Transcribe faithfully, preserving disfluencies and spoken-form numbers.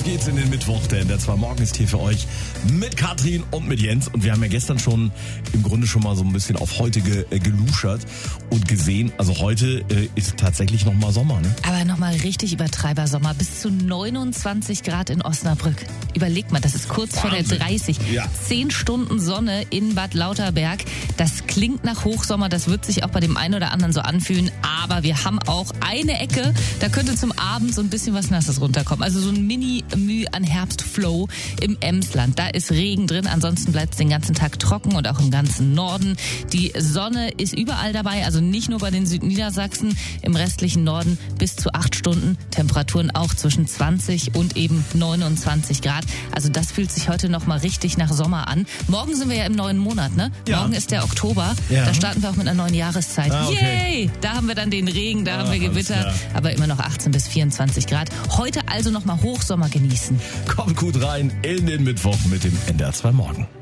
Auf geht's in den Mittwoch, denn der zwei Morgen ist hier für euch mit Katrin und mit Jens. Und wir haben ja gestern schon im Grunde schon mal so ein bisschen auf heute ge, äh, geluschert und gesehen, also heute äh, ist tatsächlich nochmal Sommer, ne? Aber nochmal richtig Übertreibersommer, bis zu neunundzwanzig Grad in Osnabrück. Überlegt mal, das ist kurz Wahnsinn. Vor der dreißig. Ja. Zehn Stunden Sonne in Bad Lauterberg. Das klingt nach Hochsommer, das wird sich auch bei dem einen oder anderen so anfühlen. Aber wir haben auch eine Ecke, da könnte zum Abend so ein bisschen was Nasses runterkommen. Also so ein Mini-Müh an Herbstflow im Emsland. Da ist Regen drin, ansonsten bleibt es den ganzen Tag trocken und auch im ganzen Norden. Die Sonne ist überall dabei, also nicht nur bei den Südniedersachsen, im restlichen Norden bis zu acht Stunden. Temperaturen auch zwischen zwanzig und eben neunundzwanzig Grad. Also das fühlt sich heute nochmal richtig nach Sommer an. Morgen sind wir ja im neuen Monat, ne? Ja. Morgen ist der Oktober. Ja. Da starten wir auch mit einer neuen Jahreszeit. Ah, okay. Yay! Da haben wir dann den Regen, da Ah, haben wir Gewitter, alles klar. aber immer noch achtzehn bis vierundzwanzig Grad. Heute also nochmal Hochsommer genießen. Kommt gut rein in den Mittwoch mit dem N D R zwei Morgen.